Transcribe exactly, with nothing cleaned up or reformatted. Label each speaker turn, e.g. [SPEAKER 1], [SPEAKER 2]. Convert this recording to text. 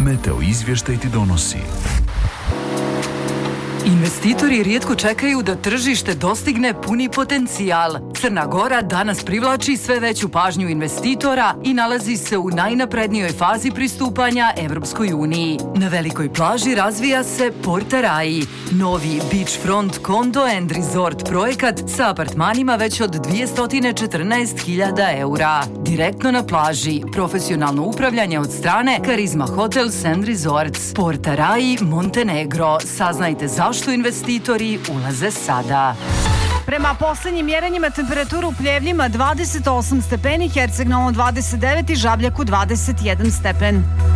[SPEAKER 1] Meteo izvještaj ti donosi.
[SPEAKER 2] Investitori rijetko čekaju da tržište dostigne puni potencijal. Crna Gora danas privlači sve veću pažnju investitora i nalazi se u najnaprednijoj fazi pristupanja Evropskoj uniji. Na velikoj plaži razvija se Porta Rai, novi beachfront condo and resort projekat sa apartmanima već od dvjesto četrnaest hiljada eura. Direktno na plaži, profesionalno upravljanje od strane Karizma Hotels and Resorts. Porta Rai, Montenegro. Saznajte zašto što investitori ulaze sada.
[SPEAKER 3] Prema poslednjim mjerenjima temperatura u Pljevljima dvadeset osam stepeni, Herceg Novom dvadeset devet i Žabljaku dvadeset jedan stepen.